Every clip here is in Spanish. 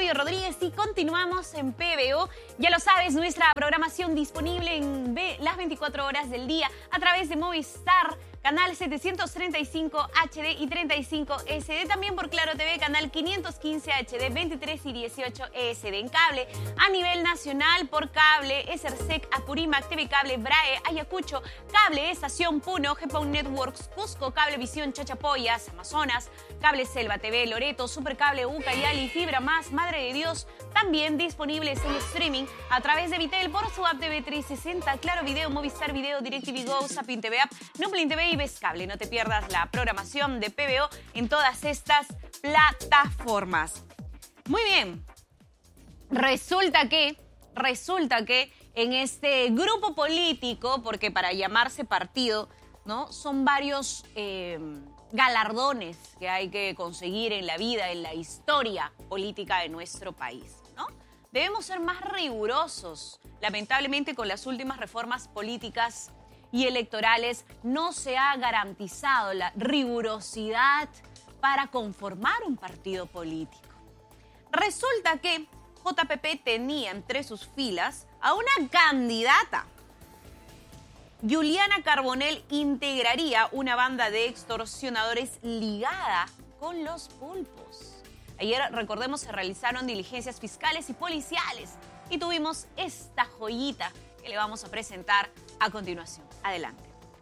Claudio Rodríguez y continuamos en PBO. Ya lo sabes, nuestra programación disponible en las 24 horas del día a través de Movistar, canal 735 HD y 35 SD. También por Claro TV, canal 515 HD, 23 y 18 SD. En cable, a nivel nacional, por cable, Esersec, Apurímac, TV Cable, Brae, Ayacucho, Cable Estación Puno, GPON Networks, Cusco, Cable Visión, Chachapoyas, Amazonas, Cable Selva TV, Loreto, Supercable, Ucayali, Fibra Más, Madre de Dios. También disponibles en streaming a través de Vitel por su app TV 360, Claro Video, Movistar Video, DirecTV Go, Zapin TV App, Nuplin TV y Ves Cable. No te pierdas la programación de PBO en todas estas plataformas. Muy bien. Resulta que en este grupo político, porque para llamarse partido, ¿no? Son varios galardones que hay que conseguir en la vida, en la historia política de nuestro país, ¿no? Debemos ser más rigurosos. Lamentablemente, con las últimas reformas políticas y electorales no se ha garantizado la rigurosidad para conformar un partido político. Resulta que JPP tenía entre sus filas a una candidata. Juliana Carbonell integraría una banda de extorsionadores ligada con los pulpos. Ayer, recordemos, se realizaron diligencias fiscales y policiales y tuvimos esta joyita que le vamos a presentar a continuación. Adelante.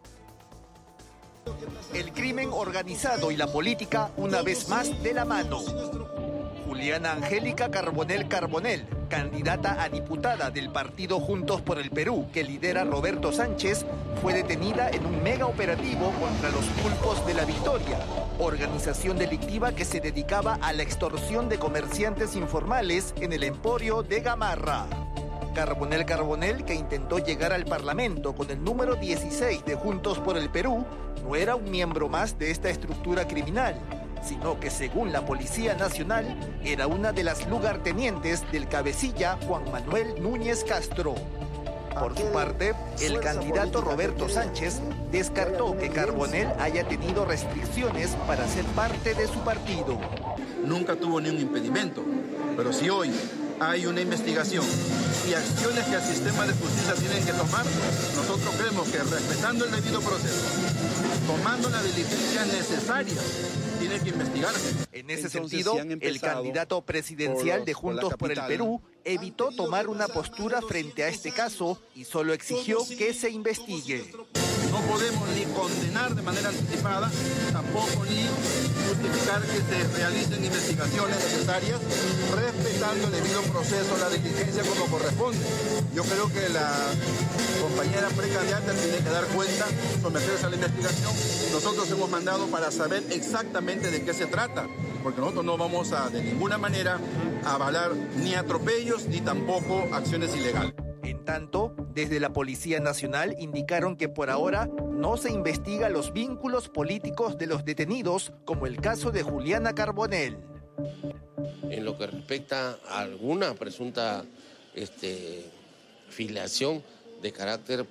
El crimen organizado y la política una vez más de la mano. Juliana Angélica Carbonell, candidata a diputada del partido Juntos por el Perú, que lidera Roberto Sánchez, fue detenida en un mega operativo contra los pulpos de La Victoria, organización delictiva que se dedicaba a la extorsión de comerciantes informales en el emporio de Gamarra. Carbonell, que intentó llegar al Parlamento con el número 16 de Juntos por el Perú, no era un miembro más de esta estructura criminal, sino que, según la Policía Nacional, era una de las lugartenientes del cabecilla Juan Manuel Núñez Castro. Por su parte, el candidato Roberto Sánchez descartó que Carbonell haya tenido restricciones para ser parte de su partido. Nunca tuvo ningún impedimento, pero si hoy hay una investigación y acciones que el sistema de justicia tienen que tomar, nosotros creemos que respetando el debido proceso, tomando las diligencias necesarias, tiene que investigarse. En ese sentido, el candidato presidencial de Juntos por el Perú evitó tomar una postura frente a este caso y solo exigió que se investigue. No podemos ni condenar de manera anticipada, tampoco ni justificar que se realicen investigaciones necesarias, respetando el debido proceso, la diligencia como corresponde. Yo creo que la compañera precandidata tiene que dar cuenta, someterse a la investigación. Nosotros hemos mandado para saber exactamente de qué se trata, porque nosotros no vamos a, de ninguna manera, a avalar ni atropellos ni tampoco acciones ilegales. En tanto, desde la Policía Nacional indicaron que por ahora no se investiga los vínculos políticos de los detenidos, como el caso de Juliana Carbonell. En lo que respecta a alguna presunta filiación de carácter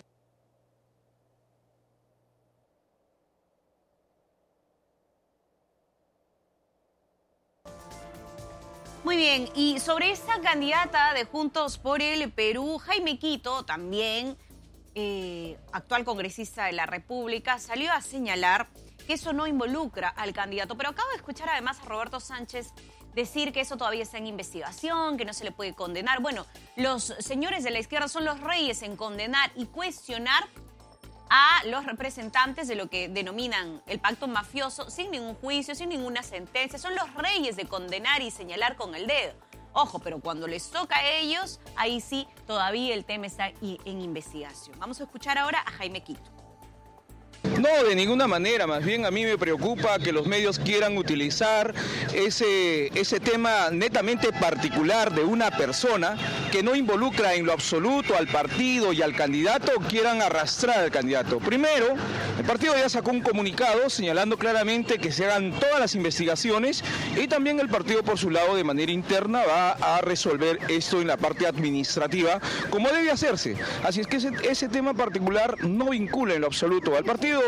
Muy bien, y sobre esta candidata de Juntos por el Perú, Jaime Quito, también actual congresista de la República, salió a señalar que eso no involucra al candidato. Pero acabo de escuchar además a Roberto Sánchez decir que eso todavía está en investigación, que no se le puede condenar. Bueno, los señores de la izquierda son los reyes en condenar y cuestionar a los representantes de lo que denominan el pacto mafioso sin ningún juicio, sin ninguna sentencia. Son los reyes de condenar y señalar con el dedo. Ojo, pero cuando les toca a ellos, ahí sí, todavía el tema está en investigación. Vamos a escuchar ahora a Jaime Quito. No, de ninguna manera, más bien a mí me preocupa que los medios quieran utilizar ese tema netamente particular de una persona que no involucra en lo absoluto al partido y al candidato, quieran arrastrar al candidato. Primero, el partido ya sacó un comunicado señalando claramente que se hagan todas las investigaciones y también el partido por su lado de manera interna va a resolver esto en la parte administrativa como debe hacerse. Así es que ese tema particular no vincula en lo absoluto al partido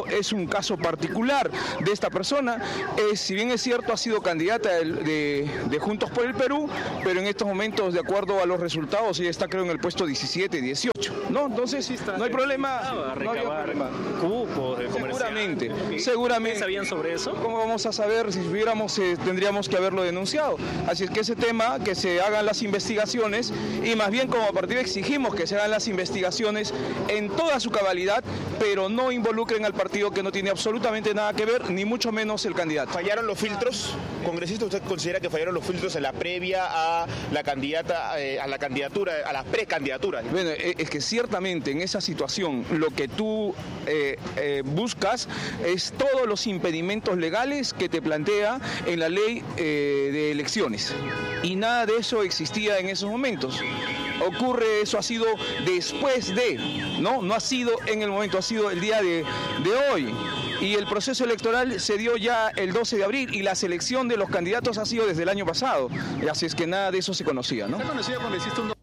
es un caso particular de esta persona. Si bien es cierto, ha sido candidata de Juntos por el Perú, pero en estos momentos, de acuerdo a los resultados, ella está, creo, en el puesto 17, 18, ¿no? Entonces, no hay problema. No hay problema. Cupos de seguramente. ¿Ustedes sabían sobre eso? ¿Cómo vamos a saber? Si supiéramos, tendríamos que haberlo denunciado. Así es que ese tema, que se hagan las investigaciones, y más bien como partido exigimos que se hagan las investigaciones en toda su cabalidad, pero no involucren al partido, que no tiene absolutamente nada que ver, ni mucho menos el candidato. ¿Fallaron los filtros? Congresista, ¿usted considera que fallaron los filtros en la previa a la candidata, a la candidatura, a la precandidatura? Bueno, es que ciertamente en esa situación lo que tú buscas es todos los impedimentos legales que te plantea en la ley de elecciones, y nada de eso existía en esos momentos. Ocurre, eso ha sido después de, no ha sido en el momento, ha sido el día de hoy. Y el proceso electoral se dio ya el 12 de abril y la selección de los candidatos ha sido desde el año pasado. Así es que nada de eso se conocía, ¿no? ¿Se conocía cuando existe un...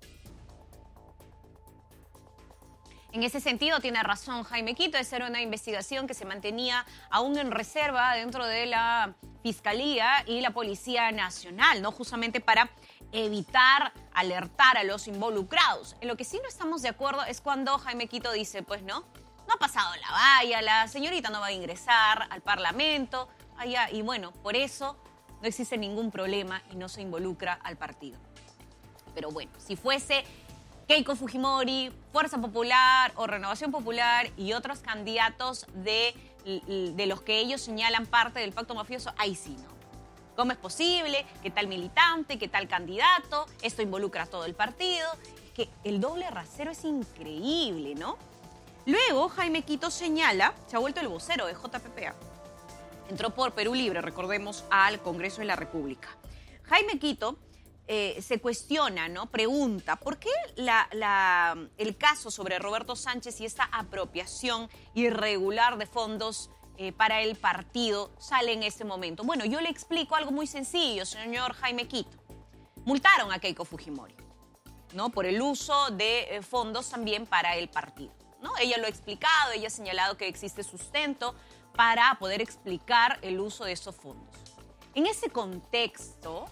En ese sentido tiene razón Jaime Quito, esa era una investigación que se mantenía aún en reserva dentro de la Fiscalía y la Policía Nacional, ¿no? Justamente para evitar alertar a los involucrados. En lo que sí no estamos de acuerdo es cuando Jaime Quito dice, pues no ha pasado la valla, la señorita no va a ingresar al Parlamento, allá, y bueno, por eso no existe ningún problema y no se involucra al partido. Pero bueno, si fuese Keiko Fujimori, Fuerza Popular o Renovación Popular y otros candidatos de los que ellos señalan parte del pacto mafioso, ahí sí, ¿no? ¿Cómo es posible? ¿Qué tal militante? ¿Qué tal candidato? Esto involucra a todo el partido. Es que el doble rasero es increíble, ¿no? Luego, Jaime Quito señala, se ha vuelto el vocero de JPPA. Entró por Perú Libre, recordemos, al Congreso de la República. Jaime Quito se cuestiona, ¿no? Pregunta, ¿por qué el caso sobre Roberto Sánchez y esta apropiación irregular de fondos para el partido sale en este momento? Bueno, yo le explico algo muy sencillo, señor Jaime Quito. Multaron a Keiko Fujimori, ¿no? Por el uso de fondos también para el partido, ¿no? Ella lo ha explicado, ella ha señalado que existe sustento para poder explicar el uso de esos fondos. En este contexto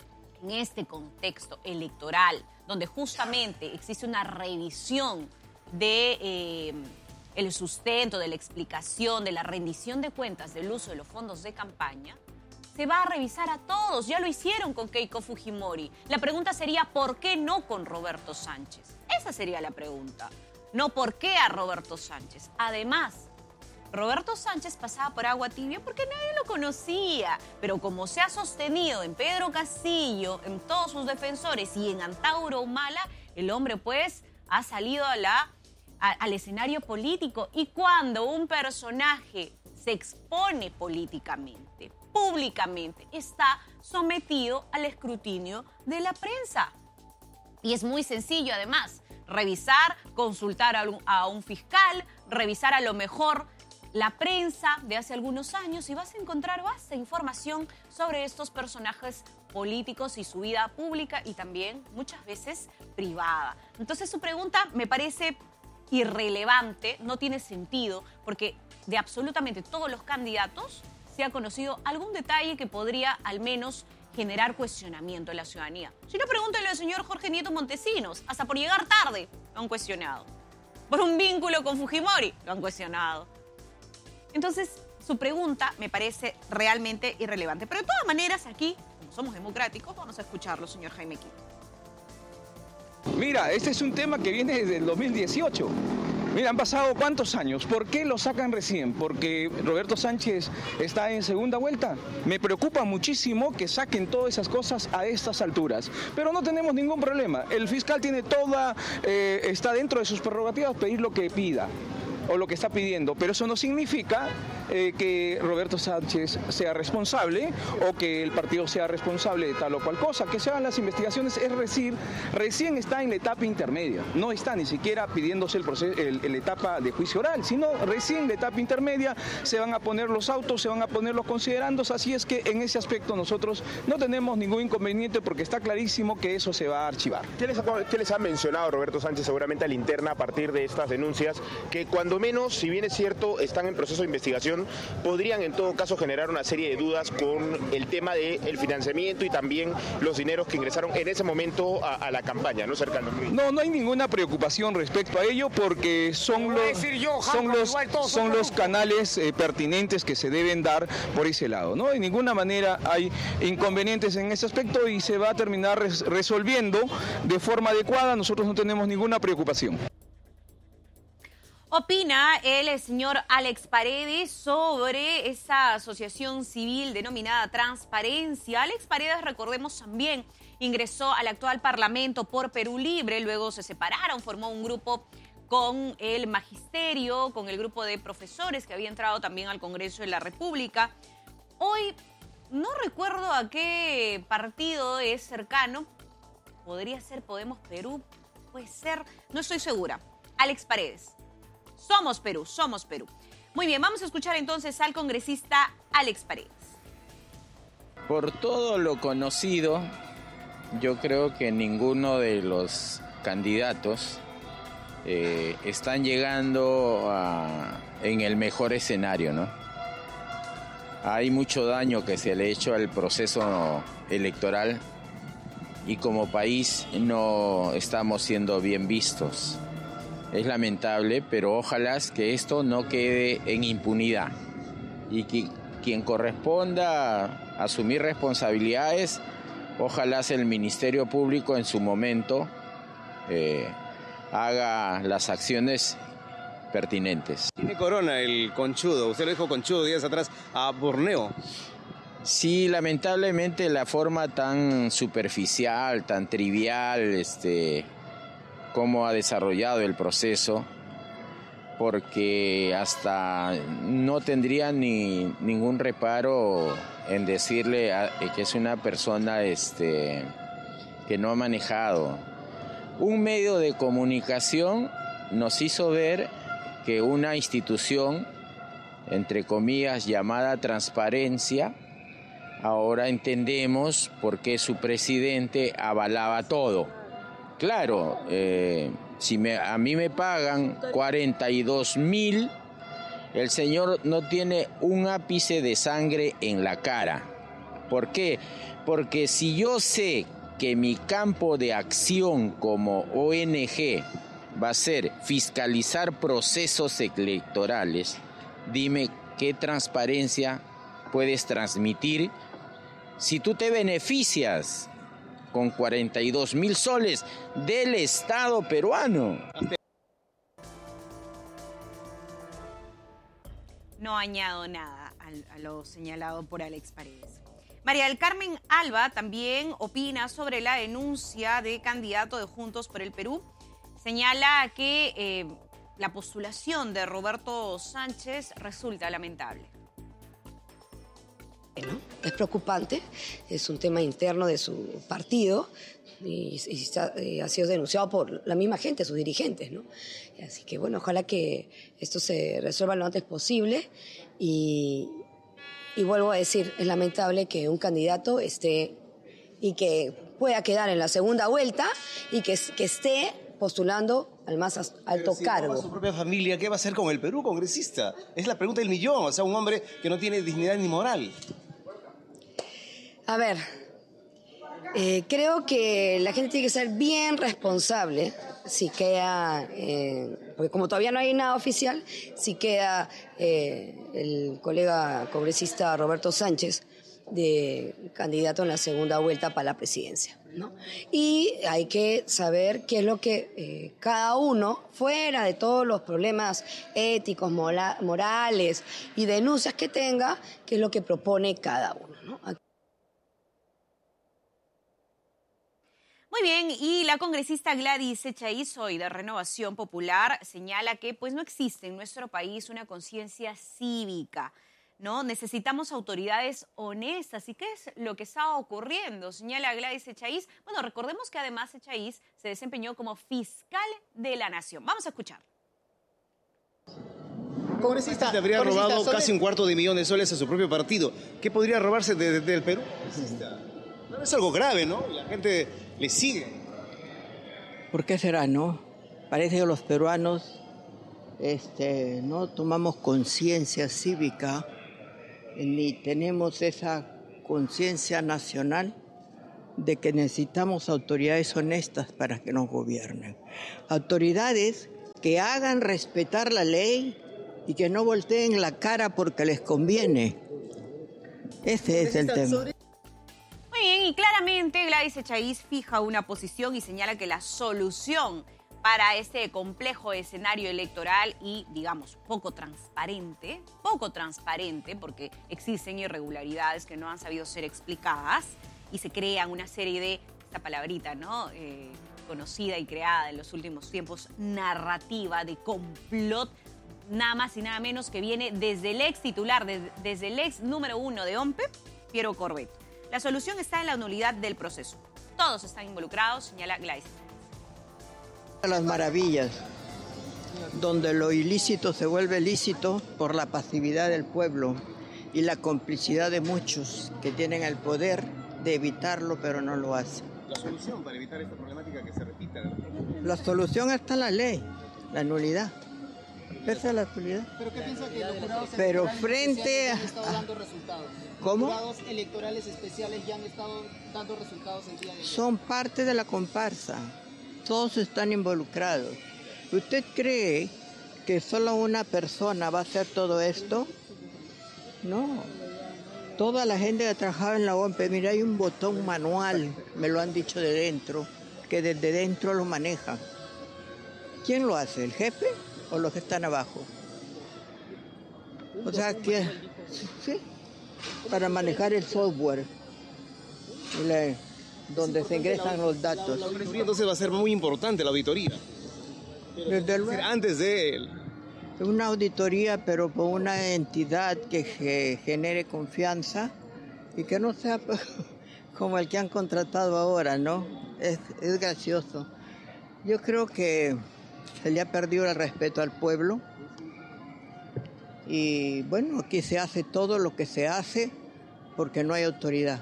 electoral, donde justamente existe una revisión de el sustento, de la explicación, de la rendición de cuentas del uso de los fondos de campaña, se va a revisar a todos. Ya lo hicieron con Keiko Fujimori. La pregunta sería, ¿por qué no con Roberto Sánchez? Esa sería la pregunta. No, ¿por qué a Roberto Sánchez? Además, Roberto Sánchez pasaba por agua tibia porque nadie lo conocía. Pero como se ha sostenido en Pedro Castillo, en todos sus defensores y en Antauro Humala, el hombre pues ha salido al escenario político. Y cuando un personaje se expone políticamente, públicamente, está sometido al escrutinio de la prensa. Y es muy sencillo además, revisar, consultar a un fiscal, revisar a lo mejor la prensa de hace algunos años y vas a encontrar vasta información sobre estos personajes políticos y su vida pública y también muchas veces privada. Entonces su pregunta me parece irrelevante, no tiene sentido, porque de absolutamente todos los candidatos se ha conocido algún detalle que podría al menos generar cuestionamiento en la ciudadanía. Si no, pregúntele al señor Jorge Nieto Montesinos, hasta por llegar tarde lo han cuestionado. Por un vínculo con Fujimori lo han cuestionado. Entonces, su pregunta me parece realmente irrelevante. Pero de todas maneras, aquí, como somos democráticos, vamos a escucharlo, señor Jaime Quito. Mira, este es un tema que viene desde el 2018. Mira, han pasado ¿cuántos años? ¿Por qué lo sacan recién? ¿Porque Roberto Sánchez está en segunda vuelta? Me preocupa muchísimo que saquen todas esas cosas a estas alturas. Pero no tenemos ningún problema. El fiscal tiene está dentro de sus prerrogativas pedir lo que pida o lo que está pidiendo, pero eso no significa que Roberto Sánchez sea responsable o que el partido sea responsable de tal o cual cosa. Que se hagan las investigaciones, es decir, recién está en la etapa intermedia, no está ni siquiera pidiéndose la etapa de juicio oral, sino recién en la etapa intermedia se van a poner los autos, se van a poner los considerandos, así es que en ese aspecto nosotros no tenemos ningún inconveniente porque está clarísimo que eso se va a archivar. ¿Qué les ha mencionado Roberto Sánchez seguramente a la interna a partir de estas denuncias? Que cuando cuando menos, si bien es cierto, están en proceso de investigación, podrían en todo caso generar una serie de dudas con el tema del financiamiento y también los dineros que ingresaron en ese momento a la campaña, ¿no, cercano? No hay ninguna preocupación respecto a ello porque son los canales pertinentes que se deben dar por ese lado, ¿no? De ninguna manera hay inconvenientes en ese aspecto y se va a terminar resolviendo de forma adecuada. Nosotros no tenemos ninguna preocupación. Opina el señor Alex Paredes sobre esa asociación civil denominada Transparencia. Alex Paredes, recordemos, también ingresó al actual Parlamento por Perú Libre, luego se separaron, formó un grupo con el magisterio, con el grupo de profesores que había entrado también al Congreso de la República. Hoy no recuerdo a qué partido es cercano, podría ser Podemos Perú, puede ser, no estoy segura. Alex Paredes. Somos Perú, somos Perú. Muy bien, vamos a escuchar entonces al congresista Alex Paredes. Por todo lo conocido, yo creo que ninguno de los candidatos están llegando en el mejor escenario, ¿no? Hay mucho daño que se le ha hecho al proceso electoral y como país no estamos siendo bien vistos. Es lamentable, pero ojalá que esto no quede en impunidad y que quien corresponda a asumir responsabilidades, ojalá el Ministerio Público en su momento haga las acciones pertinentes. Tiene corona el conchudo, usted lo dijo conchudo días atrás a Borneo. Sí, lamentablemente la forma tan superficial, tan trivial, cómo ha desarrollado el proceso, porque hasta no tendría ningún reparo en decirle que es una persona que no ha manejado. Un medio de comunicación nos hizo ver que una institución, entre comillas, llamada Transparencia, ahora entendemos por qué su presidente avalaba todo. Claro, si a mí me pagan 42,000, el señor no tiene un ápice de sangre en la cara. ¿Por qué? Porque si yo sé que mi campo de acción como ONG va a ser fiscalizar procesos electorales, dime qué transparencia puedes transmitir si tú te beneficias con 42,000 soles del Estado peruano. No añado nada a lo señalado por Alex Paredes. María del Carmen Alba también opina sobre la denuncia de candidato de Juntos por el Perú. Señala que la postulación de Roberto Sánchez resulta lamentable. Es preocupante, es un tema interno de su partido y ha sido denunciado por la misma gente, sus dirigentes, ¿no? Así que bueno, ojalá que esto se resuelva lo antes posible y vuelvo a decir, es lamentable que un candidato esté y que pueda quedar en la segunda vuelta y que esté postulando al más alto cargo. Su propia familia, ¿qué va a hacer con el Perú, congresista? Es la pregunta del millón, o sea, un hombre que no tiene dignidad ni moral. A ver, creo que la gente tiene que ser bien responsable si queda, porque como todavía no hay nada oficial, si queda el colega congresista Roberto Sánchez de candidato en la segunda vuelta para la presidencia, ¿no? Y hay que saber qué es lo que cada uno, fuera de todos los problemas éticos, morales y denuncias que tenga, qué es lo que propone cada uno, ¿no? Muy bien, y la congresista Gladys Echaíz, hoy de Renovación Popular, señala que pues no existe en nuestro país una conciencia cívica, ¿no? Necesitamos autoridades honestas. ¿Y qué es lo que está ocurriendo? Señala Gladys Echaíz. Bueno, recordemos que además Echaíz se desempeñó como fiscal de la Nación. Vamos a escuchar. Congresista, te habría robado casi $250,000 de soles a su propio partido. ¿Qué podría robarse del Perú? No es algo grave, ¿no? La gente le sigue. ¿Por qué será, no? Parece que los peruanos no tomamos conciencia cívica ni tenemos esa conciencia nacional de que necesitamos autoridades honestas para que nos gobiernen. Autoridades que hagan respetar la ley y que no volteen la cara porque les conviene. Ese es el tema. Muy bien, y claramente Gladys Echaíz fija una posición y señala que la solución para este complejo escenario electoral y, digamos, poco transparente, porque existen irregularidades que no han sabido ser explicadas y se crean una serie de, esta palabrita, ¿no?, conocida y creada en los últimos tiempos, narrativa de complot, nada más y nada menos que viene desde el ex titular, desde el ex número 1 de OMPE, Piero Corbett. La solución está en la nulidad del proceso. Todos están involucrados, señala Gladys. Las maravillas, donde lo ilícito se vuelve lícito por la pasividad del pueblo y la complicidad de muchos que tienen el poder de evitarlo, pero no lo hacen. La solución para evitar esta problemática que se repita, ¿no? La solución está en la ley, la nulidad. Esa es la nulidad. ¿Pero qué piensa que los jurados frente han estado dando resultados? ¿Cómo? Los jurados electorales especiales ya han estado dando resultados el día de hoy. Son parte de la comparsa. Todos están involucrados. ¿Usted cree que solo una persona va a hacer todo esto? No. Toda la gente que trabajaba en la OMPE, mira, hay un botón manual, me lo han dicho de dentro, que desde dentro lo maneja. ¿Quién lo hace? ¿El jefe o los que están abajo? O sea que, sí, para manejar el software, donde se ingresan los datos. La auditoría entonces va a ser muy importante, la auditoría. Desde luego. Antes de él. Una auditoría, pero por una entidad que genere confianza y que no sea como el que han contratado ahora, ¿no? Es gracioso. Yo creo que se le ha perdido el respeto al pueblo y bueno, aquí se hace todo lo que se hace porque no hay autoridad.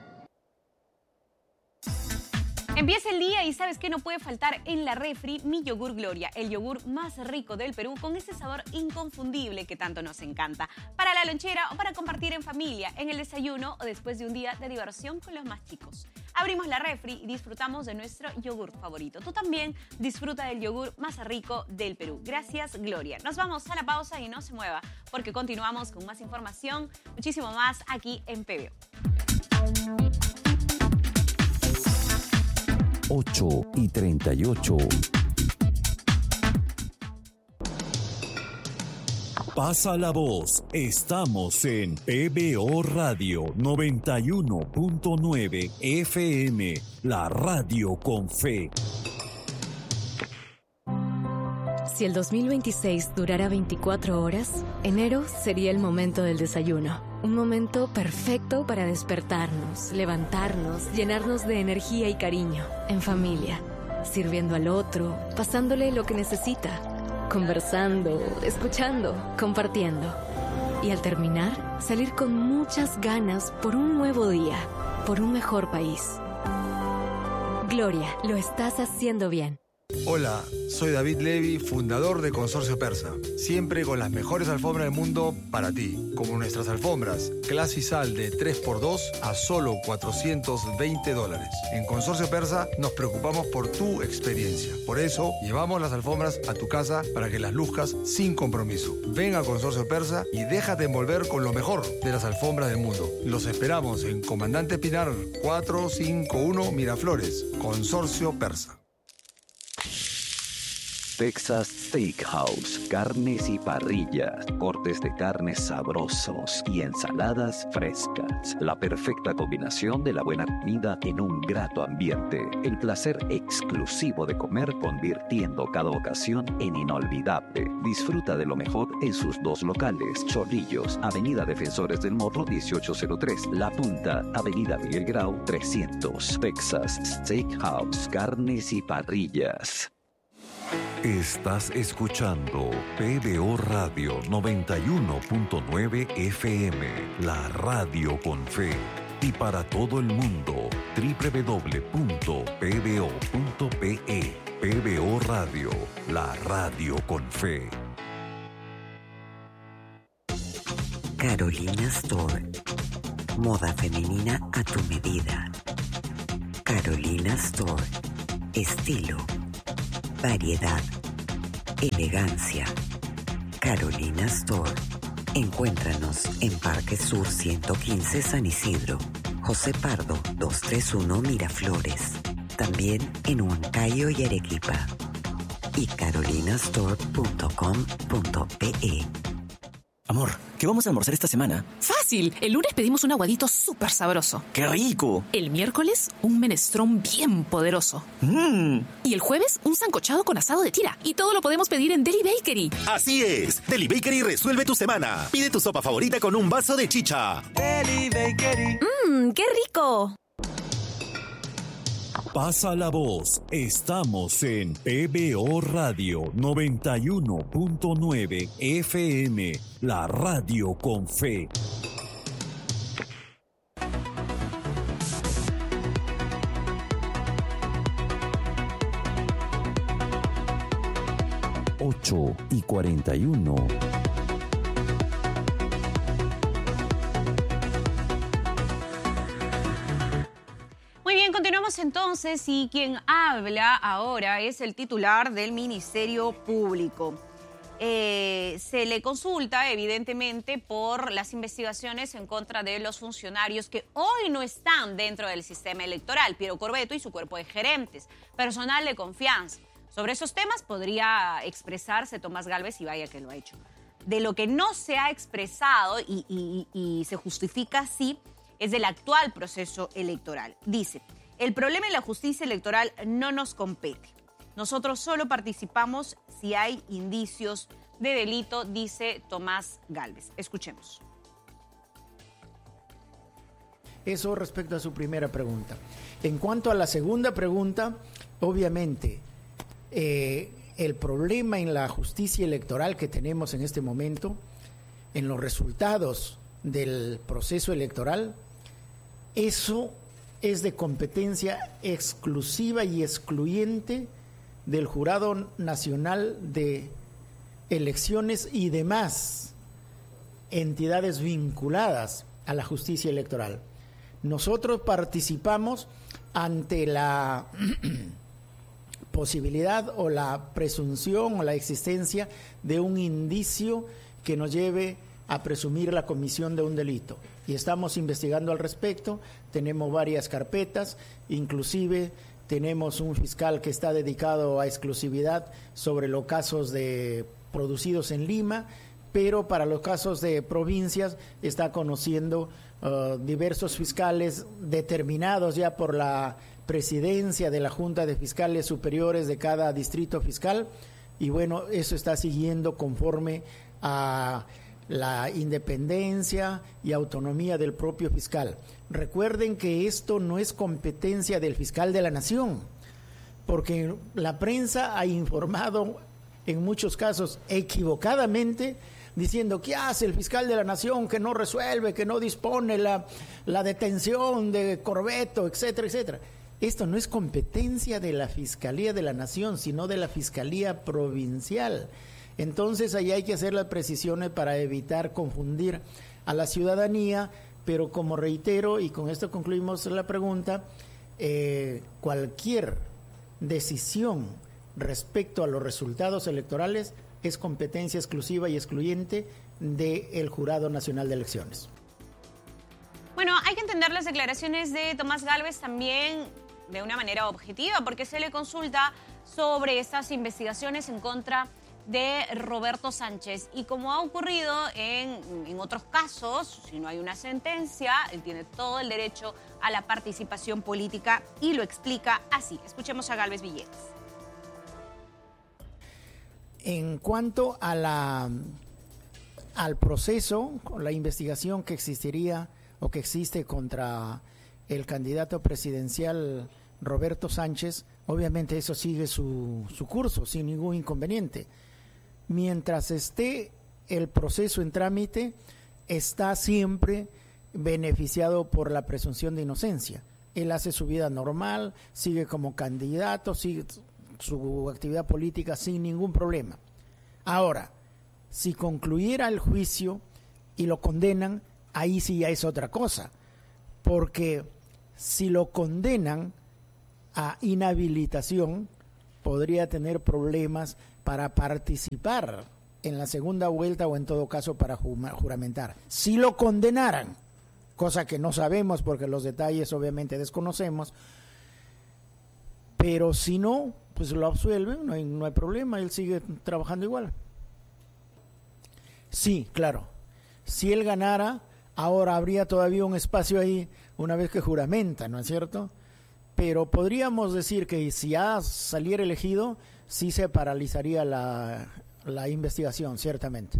Empieza el día y ¿sabes qué no puede faltar en la refri? Mi yogur Gloria, el yogur más rico del Perú con ese sabor inconfundible que tanto nos encanta. Para la lonchera o para compartir en familia, en el desayuno o después de un día de diversión con los más chicos. Abrimos la refri y disfrutamos de nuestro yogur favorito. Tú también disfruta del yogur más rico del Perú. Gracias, Gloria. Nos vamos a la pausa y no se mueva porque continuamos con más información, muchísimo más aquí en PBO. 8:38. Pasa la voz. Estamos en PBO Radio 91.9 FM, la radio con fe. Si el 2026 durara 24 horas, enero sería el momento del desayuno. Un momento perfecto para despertarnos, levantarnos, llenarnos de energía y cariño, en familia, sirviendo al otro, pasándole lo que necesita, conversando, escuchando, compartiendo. Y al terminar, salir con muchas ganas por un nuevo día, por un mejor país. Gloria, lo estás haciendo bien. Hola, soy David Levy, fundador de Consorcio Persa. Siempre con las mejores alfombras del mundo para ti. Como nuestras alfombras, Clasisal de 3x2 a solo $420. En Consorcio Persa nos preocupamos por tu experiencia. Por eso, llevamos las alfombras a tu casa para que las luzcas sin compromiso. Ven a Consorcio Persa y déjate envolver con lo mejor de las alfombras del mundo. Los esperamos en Comandante Pinar 451 Miraflores. Consorcio Persa. Texas Steakhouse, carnes y parrillas, cortes de carnes sabrosos y ensaladas frescas. La perfecta combinación de la buena comida en un grato ambiente. El placer exclusivo de comer convirtiendo cada ocasión en inolvidable. Disfruta de lo mejor en sus dos locales. Chorrillos, Avenida Defensores del Morro 1803. La Punta, Avenida Miguel Grau 300. Texas Steakhouse, carnes y parrillas. Estás escuchando PBO Radio 91.9 FM, la radio con fe. Y para todo el mundo, www.pbo.pe. PBO Radio, la radio con fe. Carolina Store. Moda femenina a tu medida. Carolina Store. Estilo, variedad, elegancia. Carolina Store. Encuéntranos en Parque Sur 115 San Isidro, José Pardo 231 Miraflores. También en Huancayo y Arequipa. Y carolinastore.com.pe. Amor, ¿qué vamos a almorzar esta semana? ¡Fácil! El lunes pedimos un aguadito súper sabroso. ¡Qué rico! El miércoles, un menestrón bien poderoso. Y el jueves, un sancochado con asado de tira. Y todo lo podemos pedir en Deli Bakery. Así es. Deli Bakery resuelve tu semana. Pide tu sopa favorita con un vaso de chicha. Deli Bakery. ¡Qué rico! Pasa la voz. Estamos en PBO Radio 91.9 FM, la radio con fe. Ocho y 41. Continuamos entonces y quien habla ahora es el titular del Ministerio Público. Se le consulta evidentemente por las investigaciones en contra de los funcionarios que hoy no están dentro del sistema electoral, Piero Corbeto y su cuerpo de gerentes, personal de confianza. Sobre esos temas podría expresarse Tomás Gálvez y vaya que lo ha hecho. De lo que no se ha expresado y se justifica así es del actual proceso electoral. Dice: el problema en la justicia electoral no nos compete. Nosotros solo participamos si hay indicios de delito, dice Tomás Gálvez. Escuchemos. Eso respecto a su primera pregunta. En cuanto a la segunda pregunta, obviamente, el problema en la justicia electoral que tenemos en este momento, en los resultados del proceso electoral, eso es de competencia exclusiva y excluyente del Jurado Nacional de Elecciones y demás entidades vinculadas a la justicia electoral. Nosotros participamos ante la posibilidad o la presunción o la existencia de un indicio que nos lleve a presumir la comisión de un delito. Y estamos investigando al respecto, tenemos varias carpetas, inclusive tenemos un fiscal que está dedicado a exclusividad sobre los casos producidos en Lima, pero para los casos de provincias está conociendo diversos fiscales determinados ya por la presidencia de la Junta de Fiscales Superiores de cada distrito fiscal, y bueno, eso está siguiendo conforme a la independencia y autonomía del propio fiscal. Recuerden que esto no es competencia del fiscal de la Nación, porque la prensa ha informado en muchos casos equivocadamente, diciendo que hace el fiscal de la Nación, que no resuelve, que no dispone la detención de Corbeto, etcétera, etcétera. Esto no es competencia de la Fiscalía de la Nación, sino de la Fiscalía Provincial. Entonces ahí hay que hacer las precisiones para evitar confundir a la ciudadanía, pero como reitero, y con esto concluimos la pregunta, cualquier decisión respecto a los resultados electorales es competencia exclusiva y excluyente del Jurado Nacional de Elecciones. Bueno, hay que entender las declaraciones de Tomás Gálvez también de una manera objetiva, porque se le consulta sobre estas investigaciones en contra de Roberto Sánchez. Y como ha ocurrido en otros casos, si no hay una sentencia, él tiene todo el derecho a la participación política y lo explica así. Escuchemos a Gálvez Villegas. En cuanto a al proceso, la investigación que existiría o que existe contra el candidato presidencial Roberto Sánchez, obviamente eso sigue su curso sin ningún inconveniente. Mientras esté el proceso en trámite, está siempre beneficiado por la presunción de inocencia. Él hace su vida normal, sigue como candidato, sigue su actividad política sin ningún problema. Ahora, si concluyera el juicio y lo condenan, ahí sí ya es otra cosa. Porque si lo condenan a inhabilitación, podría tener problemas para participar en la segunda vuelta o en todo caso para juramentar. Si lo condenaran, cosa que no sabemos porque los detalles obviamente desconocemos, pero si no, pues lo absuelven, no hay problema, él sigue trabajando igual. Sí, claro, si él ganara, ahora habría todavía un espacio ahí una vez que juramenta, ¿no es cierto? Pero podríamos decir que si ya saliera elegido, sí se paralizaría la investigación, ciertamente.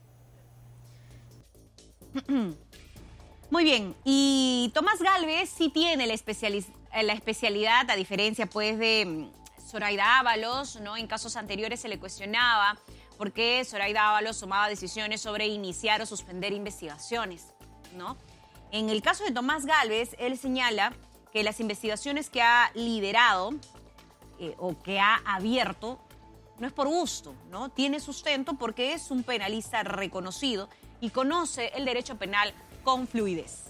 Muy bien, y Tomás Gálvez sí tiene la especialidad, a diferencia pues de Zoraida Ábalos, ¿no? En casos anteriores se le cuestionaba por qué Zoraida Ábalos tomaba decisiones sobre iniciar o suspender investigaciones, ¿no? En el caso de Tomás Gálvez, él señala que las investigaciones que ha liderado o que ha abierto no es por gusto, ¿no? Tiene sustento porque es un penalista reconocido y conoce el derecho penal con fluidez.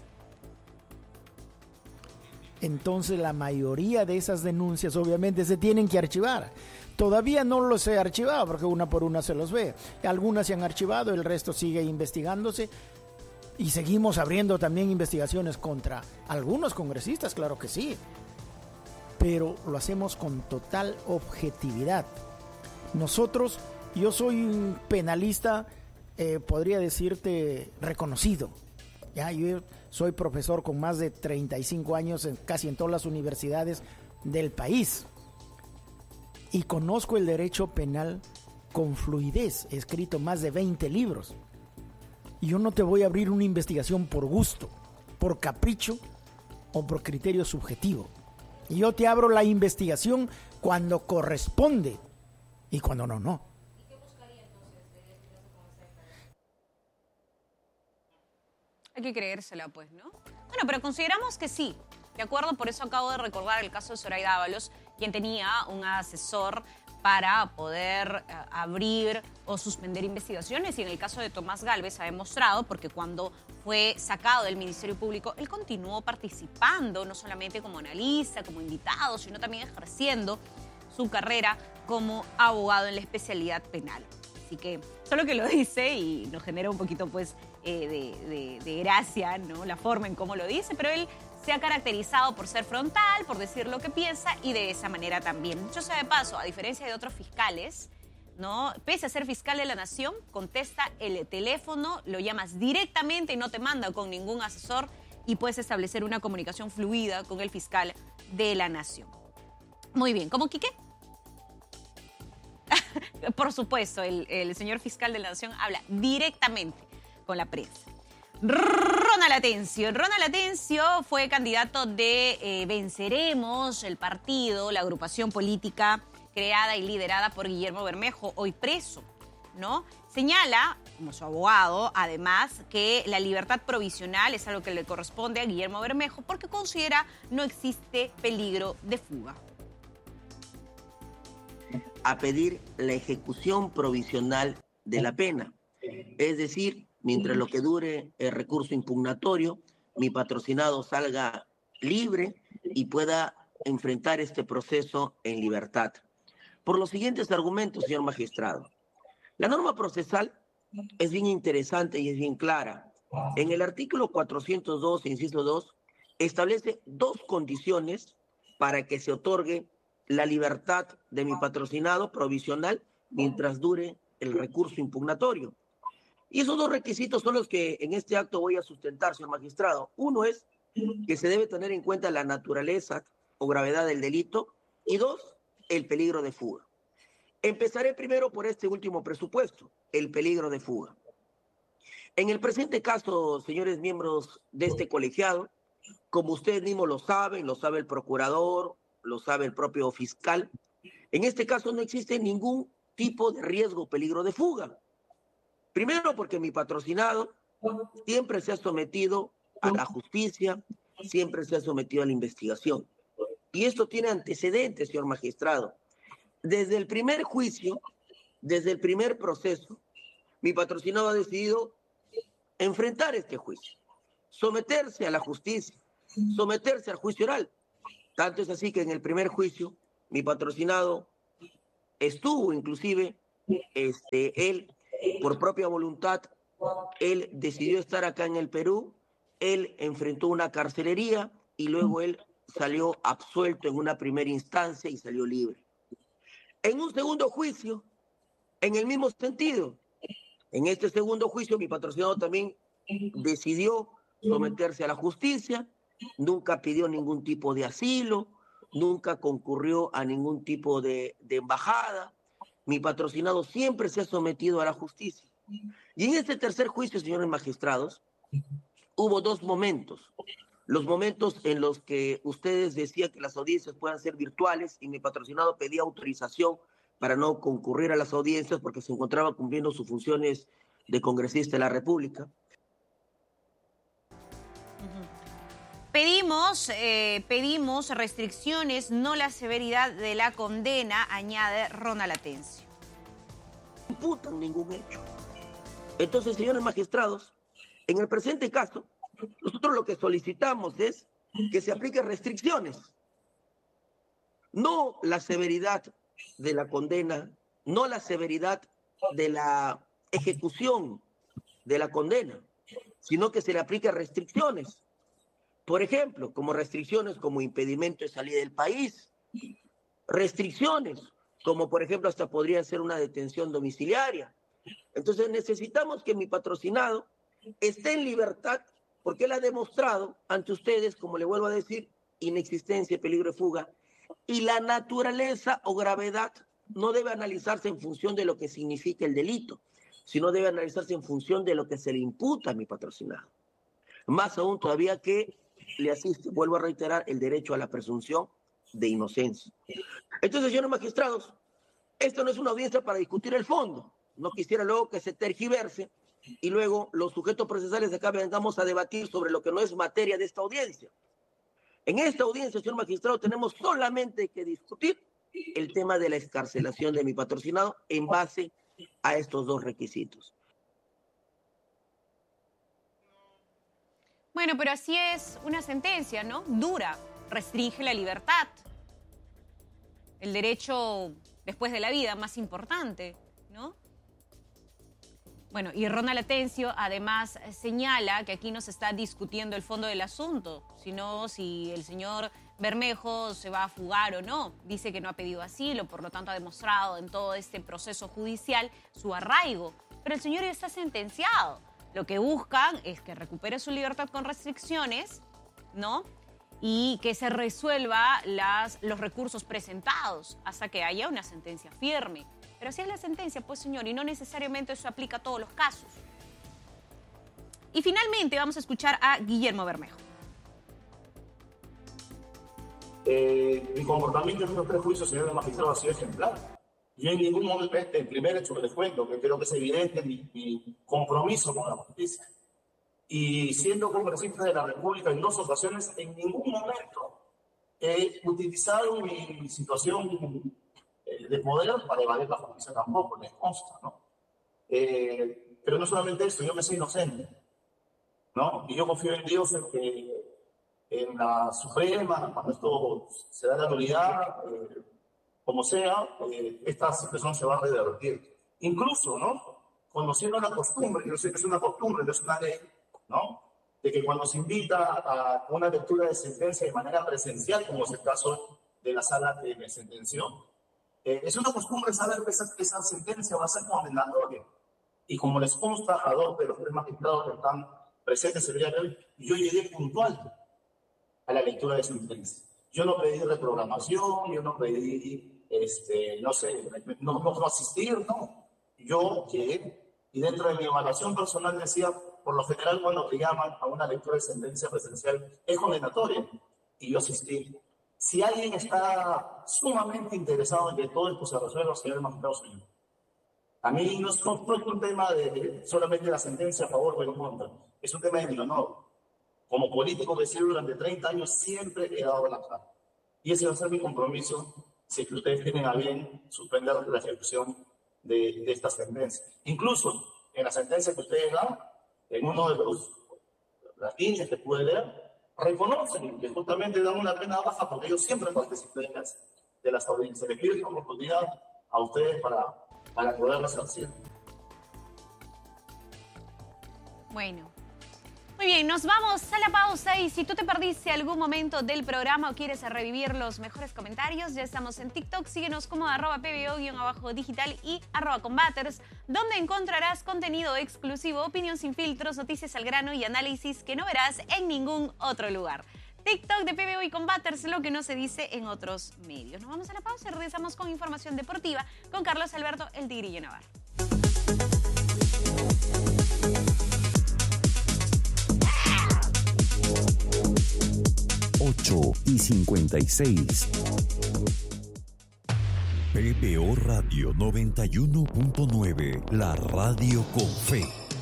Entonces la mayoría de esas denuncias obviamente se tienen que archivar. Todavía no los he archivado porque una por una se los ve. Algunas se han archivado, el resto sigue investigándose y seguimos abriendo también investigaciones contra algunos congresistas, claro que sí. Pero lo hacemos con total objetividad. Nosotros, yo soy un penalista, podría decirte, reconocido. Ya, yo soy profesor con más de 35 años casi en todas las universidades del país. Y conozco el derecho penal con fluidez. He escrito más de 20 libros. Y yo no te voy a abrir una investigación por gusto, por capricho o por criterio subjetivo. Y yo te abro la investigación cuando corresponde y cuando no, no. Hay que creérsela, pues, ¿no? Bueno, pero consideramos que sí. De acuerdo, por eso acabo de recordar el caso de Zoraida Ábalos, quien tenía un asesor para poder abrir o suspender investigaciones. Y en el caso de Tomás Gálvez ha demostrado, porque cuando fue sacado del Ministerio Público, él continuó participando, no solamente como analista, como invitado, sino también ejerciendo su carrera como abogado en la especialidad penal. Así que solo que lo dice y nos genera un poquito pues de gracia, ¿no? La forma en cómo lo dice, pero él se ha caracterizado por ser frontal, por decir lo que piensa y de esa manera también. Dicho sea de paso, a diferencia de otros fiscales, ¿no? Pese a ser fiscal de la nación, contesta el teléfono, lo llamas directamente y no te manda con ningún asesor y puedes establecer una comunicación fluida con el fiscal de la nación. Muy bien, ¿cómo Quique? Por supuesto, el señor fiscal de la nación habla directamente con la prensa. Ronald Atencio fue candidato de Venceremos, el partido, la agrupación política creada y liderada por Guillermo Bermejo, hoy preso, ¿no? Señala, como su abogado, además, que la libertad provisional es algo que le corresponde a Guillermo Bermejo porque considera no existe peligro de fuga. A pedir la ejecución provisional de la pena, es decir, mientras lo que dure el recurso impugnatorio, mi patrocinado salga libre y pueda enfrentar este proceso en libertad. Por los siguientes argumentos, señor magistrado. La norma procesal es bien interesante y es bien clara. En el artículo 402, inciso 2, establece dos condiciones para que se otorgue la libertad de mi patrocinado provisional mientras dure el recurso impugnatorio. Y esos dos requisitos son los que en este acto voy a sustentar, señor magistrado. Uno es que se debe tener en cuenta la naturaleza o gravedad del delito y dos, el peligro de fuga. Empezaré primero por este último presupuesto, el peligro de fuga. En el presente caso, señores miembros de este colegiado, como ustedes mismos lo sabe el procurador, lo sabe el propio fiscal, en este caso no existe ningún tipo de riesgo o peligro de fuga. Primero porque mi patrocinado siempre se ha sometido a la justicia, siempre se ha sometido a la investigación. Y esto tiene antecedentes, señor magistrado. Desde el primer juicio, desde el primer proceso, mi patrocinado ha decidido enfrentar este juicio, someterse a la justicia, someterse al juicio oral. Tanto es así que en el primer juicio, mi patrocinado estuvo inclusive, él, por propia voluntad, él decidió estar acá en el Perú, él enfrentó una carcelería y luego él salió absuelto en una primera instancia y salió libre. En un segundo juicio, en el mismo sentido, en este segundo juicio mi patrocinado también decidió someterse a la justicia, nunca pidió ningún tipo de asilo, nunca concurrió a ningún tipo de embajada. Mi patrocinado siempre se ha sometido a la justicia. Y en este tercer juicio, señores magistrados, hubo dos momentos. Los momentos en los que ustedes decían que las audiencias puedan ser virtuales y mi patrocinado pedía autorización para no concurrir a las audiencias porque se encontraba cumpliendo sus funciones de congresista de la República. Pedimos restricciones, no la severidad de la condena, añade Ronald Atencio. No imputan ningún hecho. Entonces, señores magistrados, en el presente caso, nosotros lo que solicitamos es que se apliquen restricciones, no la severidad de la condena, no la severidad de la ejecución de la condena, sino que se le apliquen restricciones. Por ejemplo, como restricciones como impedimento de salida del país, restricciones como por ejemplo hasta podría ser una detención domiciliaria. Entonces necesitamos que mi patrocinado esté en libertad porque él ha demostrado ante ustedes, como le vuelvo a decir, inexistencia, peligro de fuga, y la naturaleza o gravedad no debe analizarse en función de lo que significa el delito, sino debe analizarse en función de lo que se le imputa a mi patrocinado. Más aún todavía que le asiste, vuelvo a reiterar, el derecho a la presunción de inocencia. Entonces, señores magistrados, esto no es una audiencia para discutir el fondo. No quisiera luego que se tergiverse y luego los sujetos procesales de acá vengamos a debatir sobre lo que no es materia de esta audiencia. En esta audiencia, señor magistrado, tenemos solamente que discutir el tema de la excarcelación de mi patrocinado en base a estos dos requisitos. Bueno, pero así es una sentencia, ¿no? Dura, restringe la libertad. El derecho después de la vida más importante, ¿no? Bueno, y Ronald Atencio además señala que aquí no se está discutiendo el fondo del asunto, sino si el señor Bermejo se va a fugar o no. Dice que no ha pedido asilo, por lo tanto ha demostrado en todo este proceso judicial su arraigo. Pero el señor ya está sentenciado. Lo que buscan es que recupere su libertad con restricciones, ¿no? Y que se resuelva los recursos presentados hasta que haya una sentencia firme. Pero así es la sentencia, pues, señor, y no necesariamente eso aplica a todos los casos. Y finalmente vamos a escuchar a Guillermo Bermejo. Mi comportamiento en estos tres juicios, señor magistrado, ha sido ejemplar. Yo en ningún momento, el primer hecho que les cuento, que creo que es evidente mi compromiso con la justicia. Y siendo congresista de la República en 2 ocasiones, en ningún momento he utilizado mi situación de poder para evadir la justicia tampoco, les consta, ¿no? Pero no solamente eso, yo me sé inocente, ¿no? Y yo confío en Dios en la Suprema, cuando esto se da la nulidad, como sea, esta situación se va a revertir. Incluso, ¿no? Conociendo la costumbre, yo sé que es una costumbre, no es una ley, ¿no? De que cuando se invita a una lectura de sentencia de manera presencial, como es el caso de la sala que me sentenció, es una costumbre saber que esa sentencia va a ser condenatoria. Y como les consta a 2 de los 3 magistrados que están presentes el día de hoy, yo llegué puntual a la lectura de sentencia. Yo no pedí reprogramación, yo no pedí, no sé, no asistir, no. Yo llegué y dentro de mi evaluación personal decía, por lo general cuando te llaman a una lectura de sentencia presencial es condenatoria. Y yo asistí. Si alguien está sumamente interesado en que todo esto se resuelva, señor magistrado, señor. A mí no es un tema de solamente la sentencia a favor o en contra. Es un tema de mi honor. Como político que sirve durante 30 años, siempre he dado la cara. Y ese va a ser mi compromiso si que ustedes tienen a bien suspender la ejecución de esta sentencia. Incluso en la sentencia que ustedes dan, en uno de las líneas que pude leer, reconocen que justamente dan una pena baja porque ellos siempre participan de las audiencias. Les pido esta oportunidad a ustedes para poderlas hacer. Bueno. Muy bien, nos vamos a la pausa y si tú te perdiste algún momento del programa o quieres revivir los mejores comentarios, ya estamos en TikTok, síguenos como @pbo_digital y @combaters, donde encontrarás contenido exclusivo, opinión sin filtros, noticias al grano y análisis que no verás en ningún otro lugar. TikTok de PBO y Combaters, lo que no se dice en otros medios. Nos vamos a la pausa y regresamos con información deportiva con Carlos Alberto El Tigrillo Navarro. 8:56. PBO Radio 91.9, la radio con fe.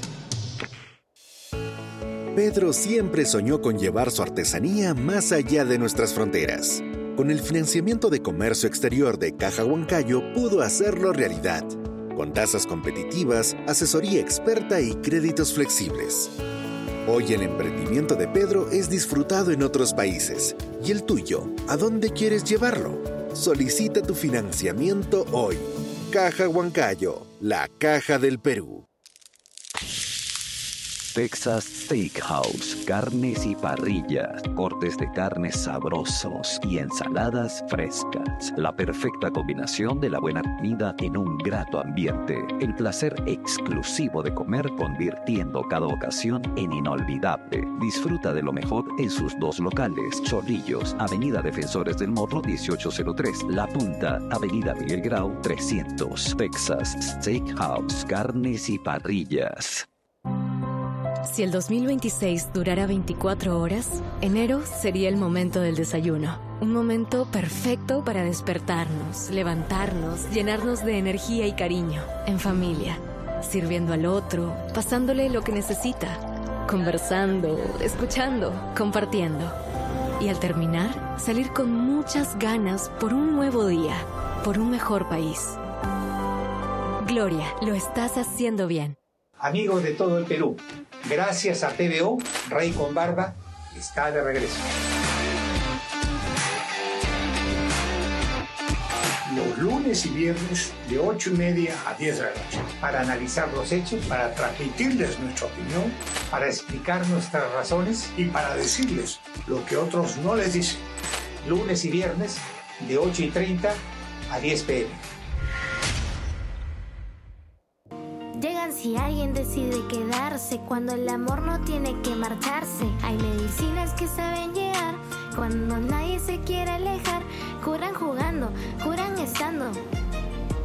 Pedro siempre soñó con llevar su artesanía más allá de nuestras fronteras. Con el financiamiento de comercio exterior de Caja Huancayo pudo hacerlo realidad, con tasas competitivas, asesoría experta y créditos flexibles. Hoy el emprendimiento de Pedro es disfrutado en otros países. ¿Y el tuyo? ¿A dónde quieres llevarlo? Solicita tu financiamiento hoy. Caja Huancayo, la caja del Perú. Texas Steakhouse, carnes y parrillas, cortes de carnes sabrosos y ensaladas frescas. La perfecta combinación de la buena comida en un grato ambiente. El placer exclusivo de comer convirtiendo cada ocasión en inolvidable. Disfruta de lo mejor en sus dos locales. Chorrillos, Avenida Defensores del Morro 1803. La Punta, Avenida Miguel Grau 300. Texas Steakhouse, carnes y parrillas. Si el 2026 durara 24 horas, enero sería el momento del desayuno. Un momento perfecto para despertarnos, levantarnos, llenarnos de energía y cariño, en familia, sirviendo al otro, pasándole lo que necesita, conversando, escuchando, compartiendo. Y al terminar, salir con muchas ganas por un nuevo día, por un mejor país. Gloria, lo estás haciendo bien. Amigos de todo el Perú, gracias a PBO, Rey con Barba está de regreso. Los lunes y viernes de 8:30 a 10 de la noche, para analizar los hechos, para transmitirles nuestra opinión, para explicar nuestras razones y para decirles lo que otros no les dicen. Lunes y viernes de 8:30 a 10 p.m. Llegan si alguien decide quedarse, cuando el amor no tiene que marcharse. Hay medicinas que saben llegar cuando nadie se quiere alejar.